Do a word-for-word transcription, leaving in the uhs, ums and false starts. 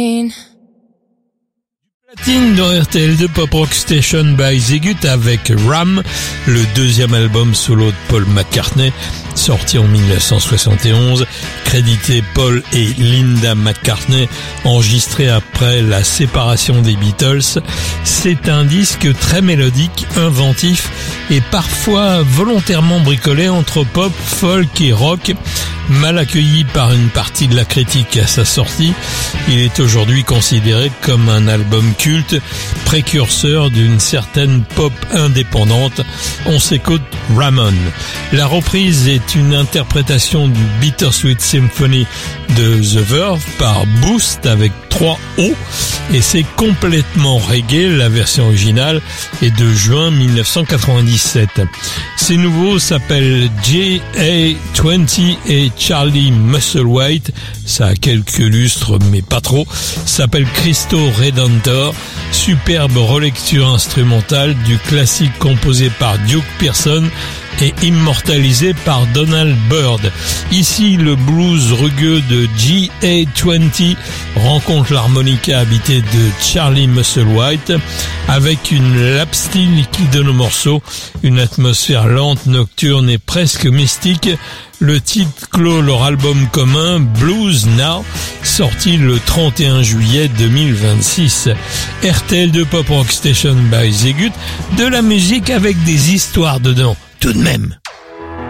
Platine dans R T L deux Pop Rock Station by Zigut avec Ram, le deuxième album solo de Paul McCartney, sorti en dix-neuf cent soixante et onze, crédité Paul et Linda McCartney, enregistré après la séparation des Beatles. C'est un disque très mélodique, inventif et parfois volontairement bricolé entre pop, folk et rock. Mal accueilli par une partie de la critique à sa sortie, il est aujourd'hui considéré comme un album culte, précurseur d'une certaine pop indépendante. On s'écoute Ramon. La reprise est une interprétation du Bittersweet Symphony de The Verve par Boost avec trois O et c'est complètement reggae. La version originale est de juin dix-neuf cent quatre-vingt-dix-sept. Ces nouveaux s'appellent J A vingt et Charlie Musselwhite, ça a quelques lustres mais pas trop, s'appelle Cristo Redentor, superbe relecture instrumentale du classique composé par Duke Pearson et immortalisé par Donald Byrd. Ici, le blues rugueux de J A vingt rencontre l'harmonica habité de Charlie Musselwhite avec une lap steel qui donne au morceau une atmosphère lente, nocturne et presque mystique. Le titre clôt leur album commun Blues Now, sorti le trente et un juillet deux mille vingt-six. R T L deux Pop Rock Station by Zigut, de la musique avec des histoires dedans, tout de même.